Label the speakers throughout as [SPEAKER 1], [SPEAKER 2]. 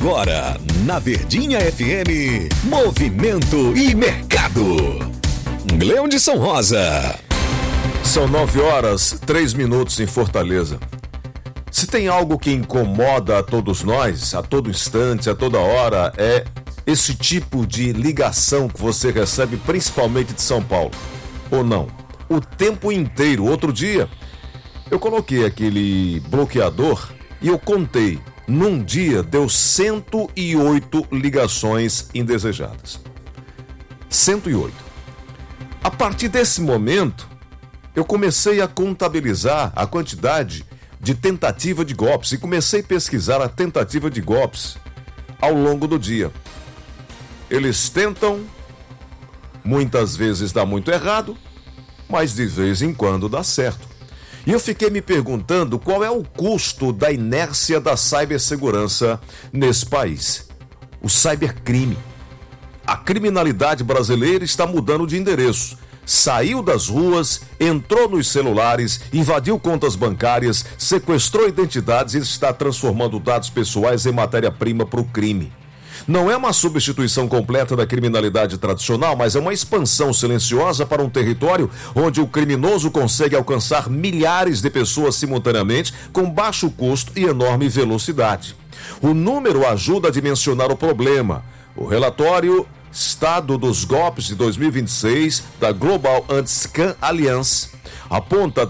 [SPEAKER 1] Agora, na Verdinha FM, Movimento e Mercado. Leão de São Rosa.
[SPEAKER 2] São 9h03 em Fortaleza. Se tem algo que incomoda a todos nós, a todo instante, a toda hora, é esse tipo de ligação que você recebe, principalmente de São Paulo. Ou não? O tempo inteiro. Outro dia, eu coloquei aquele bloqueador e eu contei. Num dia, deu 108 ligações indesejadas. 108. A partir desse momento, eu comecei a contabilizar a quantidade de tentativa de golpes e comecei a pesquisar a tentativa de golpes ao longo do dia. Eles tentam, muitas vezes dá muito errado, mas de vez em quando dá certo. E eu fiquei me perguntando qual é o custo da inércia da cibersegurança nesse país. O cybercrime. A criminalidade brasileira está mudando de endereço. Saiu das ruas, entrou nos celulares, invadiu contas bancárias, sequestrou identidades e está transformando dados pessoais em matéria-prima para o crime. Não é uma substituição completa da criminalidade tradicional, mas é uma expansão silenciosa para um território onde o criminoso consegue alcançar milhares de pessoas simultaneamente com baixo custo e enorme velocidade. O número ajuda a dimensionar o problema. O relatório Estado dos Golpes de 2026 da Global Anti-Scam Alliance aponta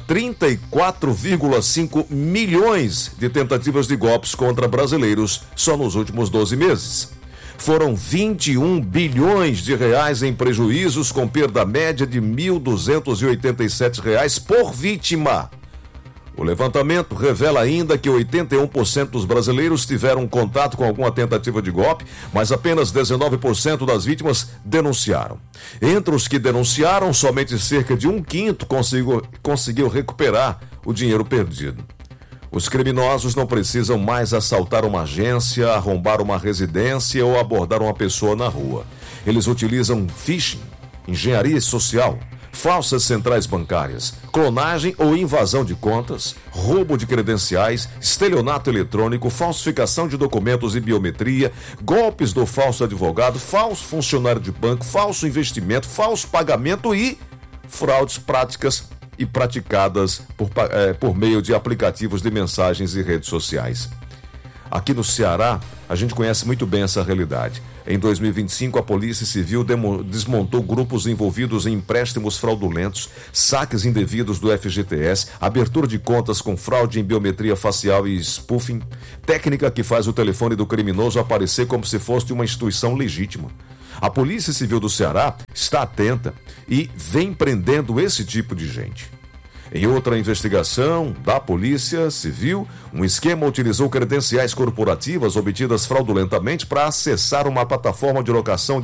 [SPEAKER 2] 34,5 milhões de tentativas de golpes contra brasileiros só nos últimos 12 meses. Foram 21 bilhões de reais em prejuízos, com perda média de R$ 1.287 por vítima. O levantamento revela ainda que 81% dos brasileiros tiveram contato com alguma tentativa de golpe, mas apenas 19% das vítimas denunciaram. Entre os que denunciaram, somente cerca de 1/5 conseguiu recuperar o dinheiro perdido. Os criminosos não precisam mais assaltar uma agência, arrombar uma residência ou abordar uma pessoa na rua. Eles utilizam phishing, engenharia social, falsas centrais bancárias, clonagem ou invasão de contas, roubo de credenciais, estelionato eletrônico, falsificação de documentos e biometria, golpes do falso advogado, falso funcionário de banco, falso investimento, falso pagamento e fraudes práticas e praticadas por meio de aplicativos de mensagens e redes sociais. Aqui no Ceará, a gente conhece muito bem essa realidade. Em 2025, a Polícia Civil desmontou grupos envolvidos em empréstimos fraudulentos, saques indevidos do FGTS, abertura de contas com fraude em biometria facial e spoofing, técnica que faz o telefone do criminoso aparecer como se fosse de uma instituição legítima. A Polícia Civil do Ceará está atenta e vem prendendo esse tipo de gente. Em outra investigação da Polícia Civil, um esquema utilizou credenciais corporativas obtidas fraudulentamente para acessar uma plataforma de locação,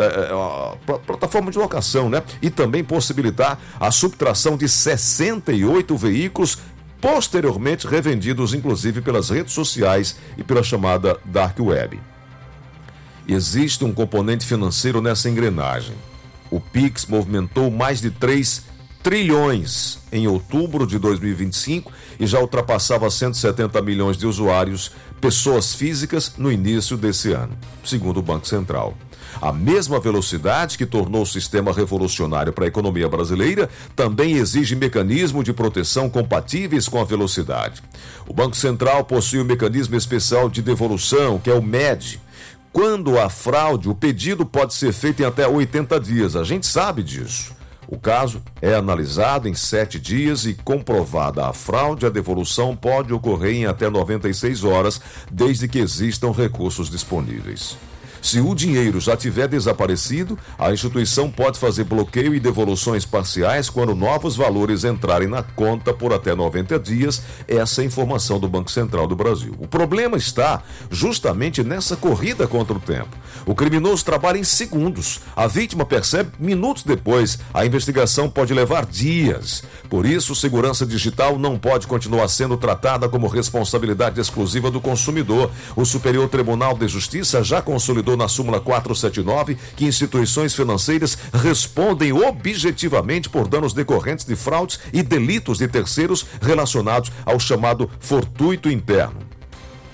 [SPEAKER 2] e também possibilitar a subtração de 68 veículos, posteriormente revendidos inclusive pelas redes sociais e pela chamada Dark Web. Existe um componente financeiro nessa engrenagem. O Pix movimentou mais de 3 trilhões em outubro de 2025 e já ultrapassava 170 milhões de usuários, pessoas físicas, no início desse ano, segundo o Banco Central. A mesma velocidade que tornou o sistema revolucionário para a economia brasileira também exige mecanismos de proteção compatíveis com a velocidade. O Banco Central possui um mecanismo especial de devolução, que é o MED. Quando há fraude, o pedido pode ser feito em até 80 dias. A gente sabe disso. O caso é analisado em 7 dias e, comprovada a fraude, a devolução pode ocorrer em até 96 horas, desde que existam recursos disponíveis. Se o dinheiro já tiver desaparecido, a instituição pode fazer bloqueio e devoluções parciais quando novos valores entrarem na conta por até 90 dias. Essa é a informação do Banco Central do Brasil. O problema está justamente nessa corrida contra o tempo. O criminoso trabalha em segundos. A vítima percebe minutos depois. A investigação pode levar dias. Por isso, segurança digital não pode continuar sendo tratada como responsabilidade exclusiva do consumidor. O Superior Tribunal de Justiça já consolidou na súmula 479 que instituições financeiras respondem objetivamente por danos decorrentes de fraudes e delitos de terceiros relacionados ao chamado fortuito interno.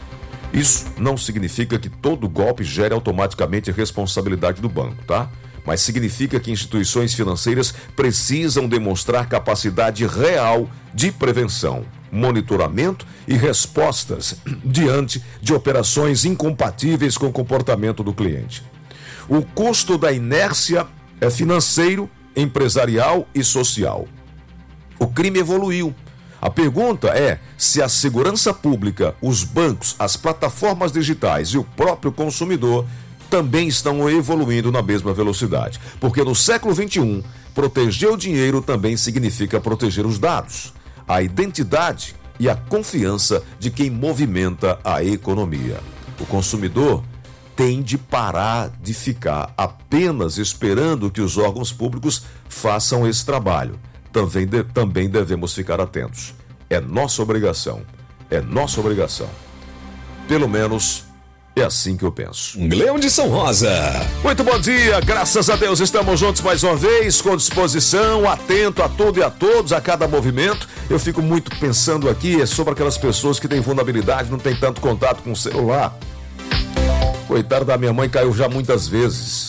[SPEAKER 2] Isso não significa que todo golpe gere automaticamente responsabilidade do banco, tá? Mas significa que instituições financeiras precisam demonstrar capacidade real de prevenção, monitoramento e respostas diante de operações incompatíveis com o comportamento do cliente. O custo da inércia é financeiro, empresarial e social. O crime evoluiu. A pergunta é se a segurança pública, os bancos, as plataformas digitais e o próprio consumidor também estão evoluindo na mesma velocidade. Porque no século XXI, proteger o dinheiro também significa proteger os dados, a identidade e a confiança de quem movimenta a economia. O consumidor tem de parar de ficar apenas esperando que os órgãos públicos façam esse trabalho. Também devemos ficar atentos. É nossa obrigação. É nossa obrigação. Pelo menos é assim que eu penso.
[SPEAKER 1] Leão de São Rosa.
[SPEAKER 2] Muito bom dia, graças a Deus estamos juntos mais uma vez, com disposição, atento a tudo e a todos, a cada movimento. Eu fico muito pensando aqui sobre aquelas pessoas que têm vulnerabilidade, não tem tanto contato com o celular. Coitado da minha mãe, caiu já muitas vezes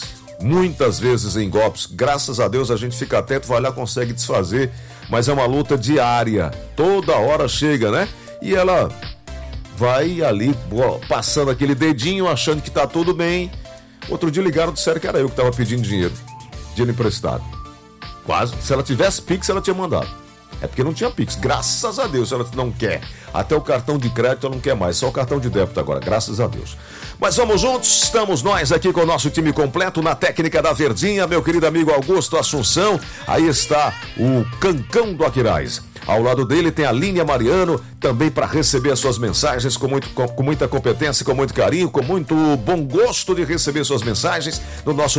[SPEAKER 2] em golpes. Graças a Deus a gente fica atento, vai lá, consegue desfazer, mas é uma luta diária, toda hora chega, né? E ela vai ali passando aquele dedinho, achando que tá tudo bem. Outro dia ligaram e disseram que era eu que tava pedindo dinheiro emprestado. Quase, se ela tivesse Pix, ela tinha mandado. É porque não tinha Pix, graças a Deus ela não quer. Até o cartão de crédito ela não quer mais, só o cartão de débito agora, graças a Deus. Mas vamos juntos, estamos nós aqui com o nosso time completo na técnica da Verdinha, meu querido amigo Augusto Assunção. Aí está o Cancão do Aquiraz. Ao lado dele tem a Línia Mariano, também para receber as suas mensagens com muita competência, com muito carinho, com muito bom gosto de receber suas mensagens no nosso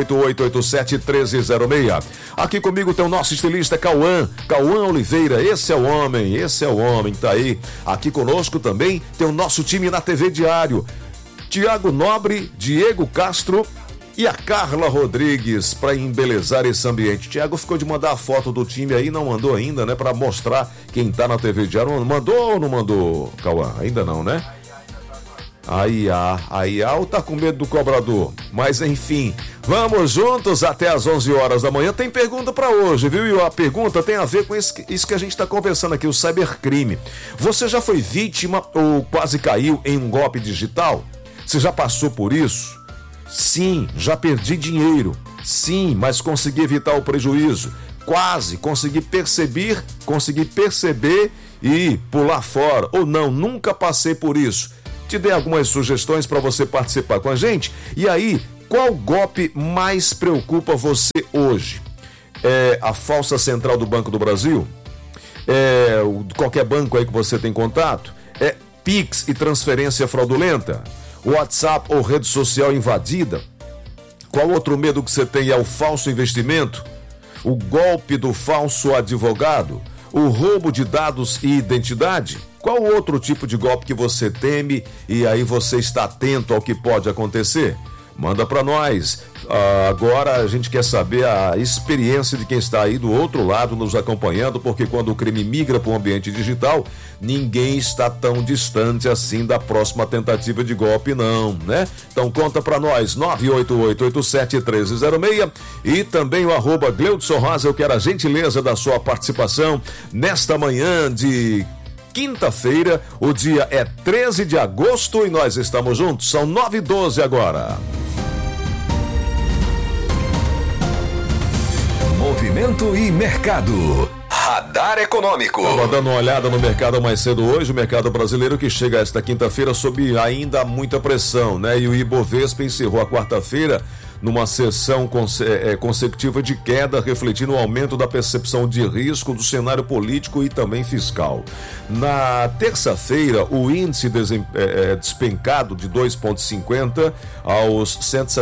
[SPEAKER 2] 98887-1306. Aqui comigo tem o nosso estilista Cauã Oliveira, esse é o homem, tá aí. Aqui conosco também tem o nosso time na TV Diário, Tiago Nobre, Diego Castro e a Carla Rodrigues para embelezar esse ambiente. Tiago ficou de mandar a foto do time aí, não mandou ainda, né? Para mostrar quem tá na TV Diário. Mandou ou não mandou, Cauã? Ainda não, né? Aí ou tá com medo do cobrador? Mas enfim, vamos juntos até às 11 horas da manhã. Tem pergunta para hoje, viu? E a pergunta tem a ver com isso que a gente tá conversando aqui, o cybercrime. Você já foi vítima ou quase caiu em um golpe digital? Você já passou por isso? Sim, já perdi dinheiro. Sim, mas consegui evitar o prejuízo. Quase, consegui perceber e pular fora. Ou não, nunca passei por isso. Te dei algumas sugestões para você participar com a gente. E aí, qual golpe mais preocupa você hoje? É a falsa central do Banco do Brasil? É qualquer banco aí que você tem contato? É Pix e transferência fraudulenta? WhatsApp ou rede social invadida? Qual outro medo que você tem? É o falso investimento? O golpe do falso advogado? O roubo de dados e identidade? Qual outro tipo de golpe que você teme e aí você está atento ao que pode acontecer? Manda para nós. Agora a gente quer saber a experiência de quem está aí do outro lado nos acompanhando, porque quando o crime migra para o ambiente digital, ninguém está tão distante assim da próxima tentativa de golpe, não, né? Então conta para nós, 98887-1306 e também o @Gleudson Rosa. Eu quero a gentileza da sua participação nesta manhã de quinta-feira. O dia é 13 de agosto e nós estamos juntos. São 9h12 agora.
[SPEAKER 1] Movimento e mercado. Radar Econômico.
[SPEAKER 2] Estava dando uma olhada no mercado mais cedo hoje, o mercado brasileiro que chega esta quinta-feira sob ainda muita pressão, né? E o Ibovespa encerrou a quarta-feira numa sessão consecutiva de queda, refletindo o aumento da percepção de risco do cenário político e também fiscal. Na terça-feira, o índice despencado de 2,50 aos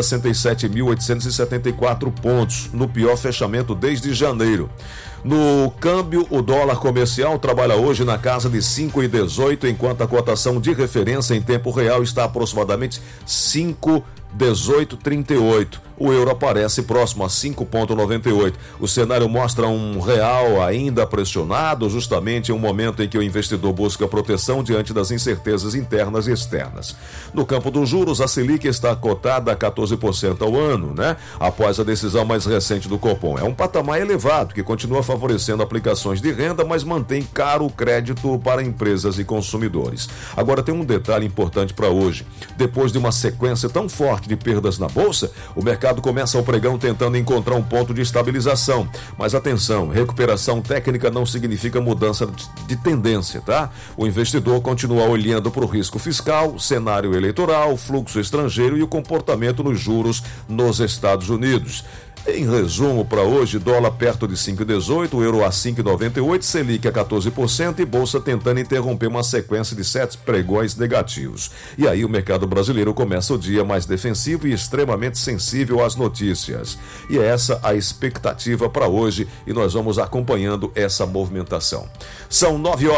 [SPEAKER 2] 167.874 pontos, no pior fechamento desde janeiro. No câmbio, o dólar comercial trabalha hoje na casa de 5,18, enquanto a cotação de referência em tempo real está aproximadamente 5,1838. o euro aparece próximo a 5,98. O cenário mostra um real ainda pressionado, justamente em um momento em que o investidor busca proteção diante das incertezas internas e externas. No campo dos juros, a Selic está cotada a 14% ao ano, né? Após a decisão mais recente do Copom. É um patamar elevado que continua favorecendo aplicações de renda, mas mantém caro o crédito para empresas e consumidores. Agora tem um detalhe importante para hoje. Depois de uma sequência tão forte de perdas na bolsa, o mercado começa o pregão tentando encontrar um ponto de estabilização. Mas atenção, recuperação técnica não significa mudança de tendência, tá? O investidor continua olhando para o risco fiscal, cenário eleitoral, fluxo estrangeiro e o comportamento nos juros nos Estados Unidos. Em resumo, para hoje, dólar perto de 5,18, euro a 5,98, Selic a 14% e bolsa tentando interromper uma sequência de 7 pregões negativos. E aí o mercado brasileiro começa o dia mais defensivo e extremamente sensível às notícias. E é essa a expectativa para hoje e nós vamos acompanhando essa movimentação. São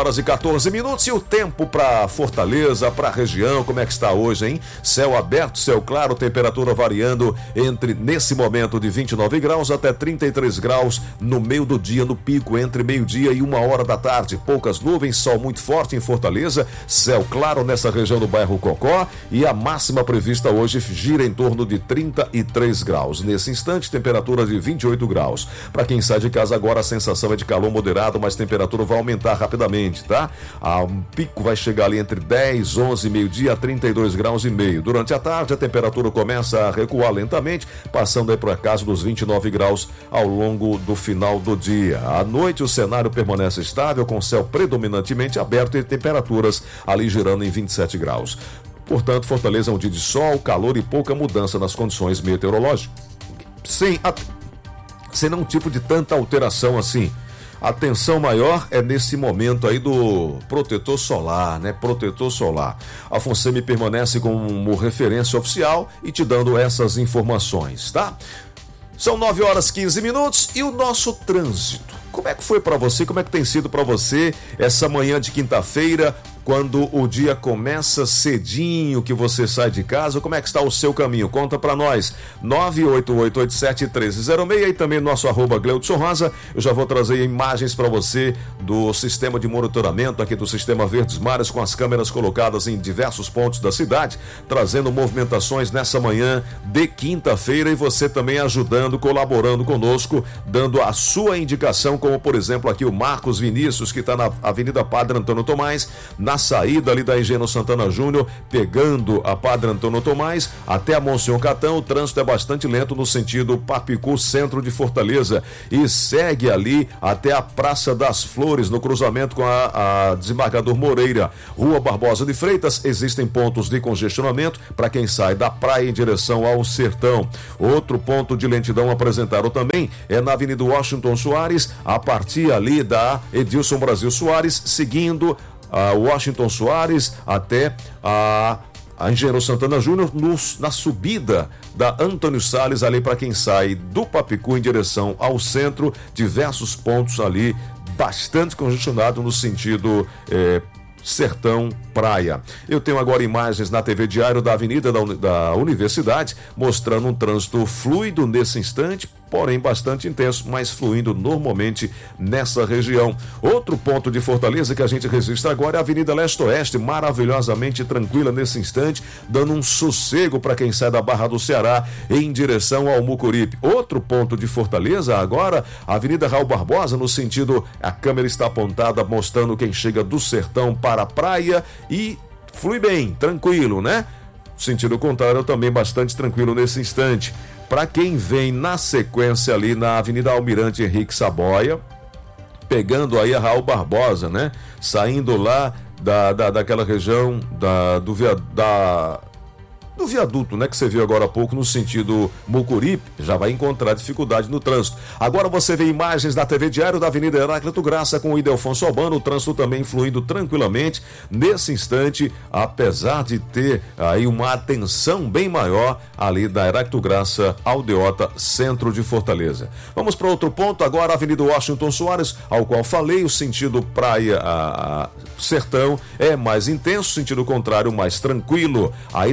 [SPEAKER 2] 9h14 e o tempo para Fortaleza, para a região, como é que está hoje, hein? Céu aberto, céu claro, temperatura variando entre, nesse momento, de 29 graus até 33 graus no meio do dia, no pico entre meio-dia e 1h da tarde. Poucas nuvens, sol muito forte em Fortaleza, céu claro nessa região do bairro Cocó e a máxima prevista hoje gira em torno de 33 graus. Nesse instante, temperatura de 28 graus. Para quem sai de casa agora, a sensação é de calor moderado, mas a temperatura vai aumentar rapidamente, tá? O pico vai chegar ali entre 10, 11, meio-dia a 32 graus e meio. Durante a tarde, a temperatura começa a recuar lentamente, passando aí por casa dos 29 graus ao longo do final do dia. À noite, o cenário permanece estável, com céu predominantemente aberto e temperaturas ali girando em 27 graus. Portanto, Fortaleza é um dia de sol, calor e pouca mudança nas condições meteorológicas. Sem nenhum tipo de tanta alteração assim. A atenção maior é nesse momento aí do protetor solar, né? Protetor solar. A FONSEMI permanece como referência oficial e te dando essas informações, tá? São 9h15 e o nosso trânsito. Como é que foi para você? Como é que tem sido para você essa manhã de quinta-feira, quando o dia começa cedinho, que você sai de casa? Como é que está o seu caminho? Conta para nós, 98887-1306 e também nosso @Gleudson Rosa. Eu já vou trazer imagens para você do sistema de monitoramento aqui do Sistema Verdes Mares, com as câmeras colocadas em diversos pontos da cidade, trazendo movimentações nessa manhã de quinta-feira e você também ajudando, colaborando conosco, dando a sua indicação, como por exemplo aqui o Marcos Vinícius, que está na Avenida Padre Antônio Tomás, na saída ali da Engenho Santana Júnior, pegando a Padre Antônio Tomás até a Monsenhor Catão. O trânsito é bastante lento no sentido Papicu, centro de Fortaleza, e segue ali até a Praça das Flores, no cruzamento com a Desembargador Moreira. Rua Barbosa de Freitas, existem pontos de congestionamento para quem sai da praia em direção ao Sertão. Outro ponto de lentidão apresentado também é na Avenida Washington Soares, a partir ali da Edilson Brasil Soares, seguindo a Washington Soares até a Engenheiro Santana Júnior, na subida da Antônio Salles, ali para quem sai do Papicu em direção ao centro, diversos pontos ali bastante congestionado no sentido Sertão Praia. Eu tenho agora imagens na TV Diário da Avenida da Universidade, mostrando um trânsito fluido nesse instante, porém bastante intenso, mas fluindo normalmente nessa região. Outro ponto de Fortaleza que a gente registra agora é a Avenida Leste-Oeste, maravilhosamente tranquila nesse instante, dando um sossego para quem sai da Barra do Ceará em direção ao Mucuripe. Outro ponto de Fortaleza agora, a Avenida Raul Barbosa, no sentido, a câmera está apontada mostrando quem chega do Sertão para a praia e flui bem, tranquilo, né? Sentido contrário, também bastante tranquilo nesse instante. Para quem vem na sequência ali na Avenida Almirante Henrique Saboia, pegando aí a Raul Barbosa, né? Saindo lá daquela região do viaduto, né, que você viu agora há pouco, no sentido Mucuripe, já vai encontrar dificuldade no trânsito. Agora você vê imagens da TV Diário da Avenida Heráclito Graça com o Ildefonso Albano, o trânsito também fluindo tranquilamente nesse instante, apesar de ter aí uma atenção bem maior ali da Heráclito Graça, Aldeota, centro de Fortaleza. Vamos para outro ponto, agora a Avenida Washington Soares, ao qual falei, o sentido praia Sertão é mais intenso, sentido contrário mais tranquilo, aí na região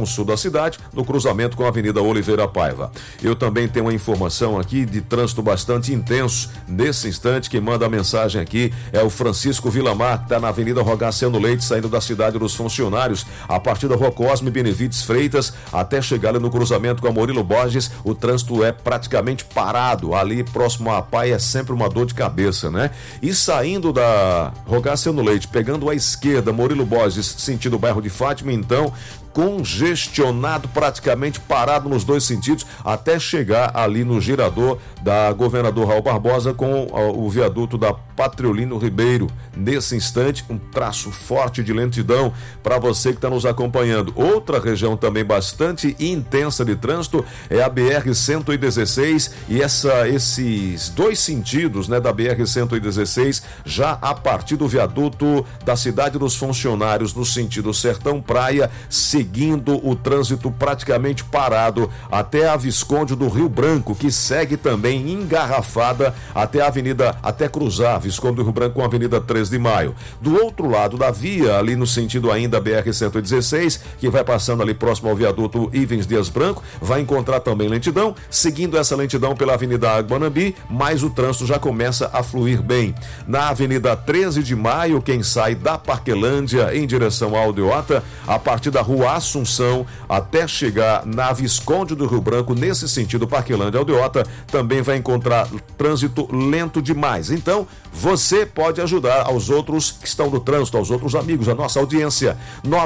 [SPEAKER 2] sul da cidade, no cruzamento com a Avenida Oliveira Paiva. Eu também tenho uma informação aqui de trânsito bastante intenso. Nesse instante, quem manda a mensagem aqui é o Francisco Vilamar, que está na Avenida Rogaciano Leite, saindo da cidade dos funcionários, a partir da Rua Cosme Benevides Freitas, até chegar ali no cruzamento com a Murilo Borges. O trânsito é praticamente parado. Ali próximo à Pai é sempre uma dor de cabeça, né? E saindo da Rogaciano Leite, pegando à esquerda, Murilo Borges, sentido o bairro de Fátima, então, congestionado, praticamente parado nos dois sentidos, até chegar ali no girador da Governador Raul Barbosa com o viaduto da Patriolino Ribeiro. Nesse instante, um traço forte de lentidão para você que está nos acompanhando. Outra região também bastante intensa de trânsito é a BR-116, e esses dois sentidos, né, da BR-116, já a partir do viaduto da Cidade dos Funcionários, no sentido Sertão-Praia, seguindo o trânsito praticamente parado até a Visconde do Rio Branco, que segue também engarrafada até a avenida, até cruzar Visconde do Rio Branco com a Avenida 3 de Maio. Do outro lado da via, ali no sentido ainda BR-116, que vai passando ali próximo ao viaduto Ivens Dias Branco, vai encontrar também lentidão. Seguindo essa lentidão pela Avenida Aguanambi, mas o trânsito já começa a fluir bem. Na Avenida 13 de Maio, quem sai da Parquelândia em direção ao Aldeota, a partir da Rua Assunção até chegar na Visconde do Rio Branco, nesse sentido Parquelândia Aldeota, também vai encontrar trânsito lento demais. Então, você pode ajudar aos outros que estão no trânsito, aos outros amigos, a nossa audiência.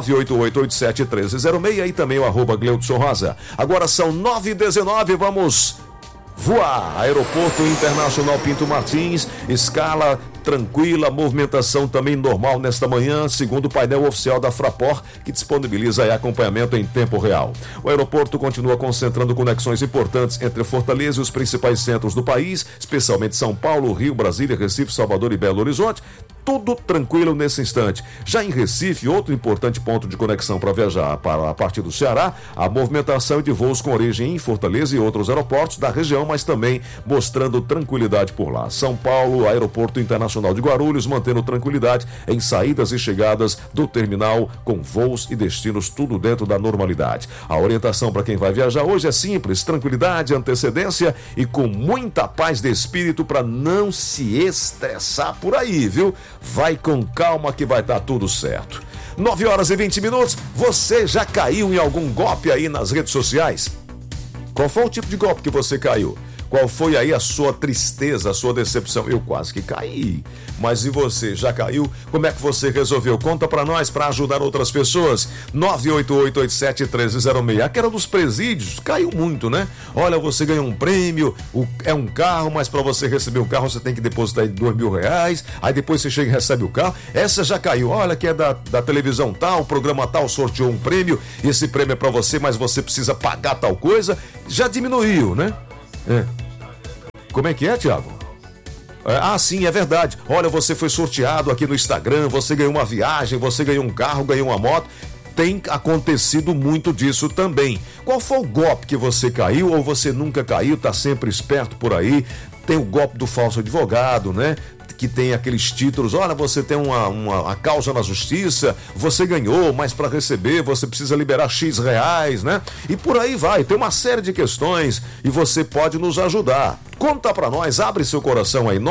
[SPEAKER 2] 988871306 e também o @Gleudson Rosa. Agora são 9h19, vamos voar. Aeroporto Internacional Pinto Martins, escala tranquila, movimentação também normal nesta manhã, segundo o painel oficial da Fraport, que disponibiliza acompanhamento em tempo real. O aeroporto continua concentrando conexões importantes entre Fortaleza e os principais centros do país, especialmente São Paulo, Rio, Brasília, Recife, Salvador e Belo Horizonte. Tudo tranquilo nesse instante. Já em Recife, outro importante ponto de conexão para viajar para a partir do Ceará, a movimentação de voos com origem em Fortaleza e outros aeroportos da região, mas também mostrando tranquilidade por lá. São Paulo, Aeroporto Internacional de Guarulhos, mantendo tranquilidade em saídas e chegadas do terminal, com voos e destinos, tudo dentro da normalidade. A orientação para quem vai viajar hoje é simples: tranquilidade, antecedência e com muita paz de espírito para não se estressar por aí, viu? Vai com calma que vai dar tudo certo. 9h20. Você já caiu em algum golpe aí nas redes sociais? Qual foi o tipo de golpe que você caiu? Qual foi aí a sua tristeza, a sua decepção? Eu quase que caí. Mas e você, já caiu? Como é que você resolveu? Conta pra nós, pra ajudar outras pessoas. 988871306. Aquela dos presídios, caiu muito, né? Olha, você ganhou um prêmio, é um carro, mas pra você receber o carro você tem que depositar R$2.000. Aí depois você chega e recebe o carro. Essa já caiu. Olha, que é da televisão tal, o programa tal sorteou um prêmio. Esse prêmio é pra você, mas você precisa pagar tal coisa. Já diminuiu, né? Como é que é, Thiago? Sim, é verdade. Olha, você foi sorteado aqui no Instagram, você ganhou uma viagem, você ganhou um carro, ganhou uma moto. Tem acontecido muito disso também. Qual foi o golpe que você caiu ou você nunca caiu, tá sempre esperto por aí? Tem o golpe do falso advogado, né? Que tem aqueles títulos: olha, você tem uma causa na justiça, você ganhou, mas para receber você precisa liberar X reais, né? E por aí vai, tem uma série de questões e você pode nos ajudar. Conta pra nós, abre seu coração aí,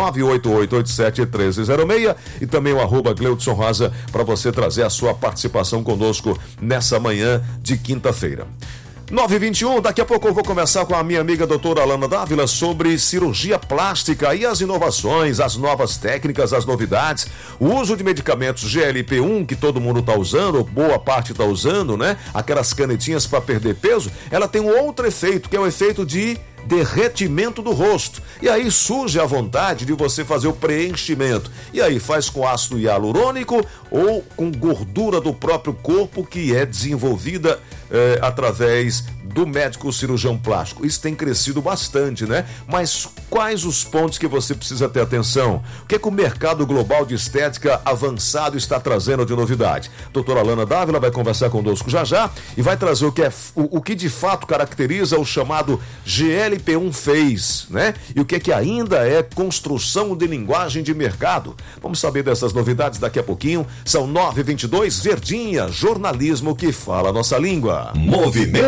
[SPEAKER 2] 988871306 e também o @Gleudson Rosa para você trazer a sua participação conosco nessa manhã de quinta-feira. 9h21, daqui a pouco eu vou conversar com a minha amiga doutora Alana Dávila sobre cirurgia plástica e as inovações, as novas técnicas, as novidades, o uso de medicamentos GLP-1 que todo mundo está usando, boa parte está usando, né? Aquelas canetinhas para perder peso, ela tem um outro efeito, que é o efeito de derretimento do rosto. E aí surge a vontade de você fazer o preenchimento. E aí faz com ácido hialurônico ou com gordura do próprio corpo que é desenvolvida através do médico cirurgião plástico. Isso tem crescido bastante, né? Mas quais os pontos que você precisa ter atenção? O que o mercado global de estética avançado está trazendo de novidade? Doutora Alana Dávila vai conversar conosco já e vai trazer o que de fato caracteriza o chamado GLP-1 Face, né? E o que ainda é construção de linguagem de mercado. Vamos saber dessas novidades daqui a pouquinho. São 9h22, Verdinha, jornalismo que fala a nossa língua.
[SPEAKER 1] Movimento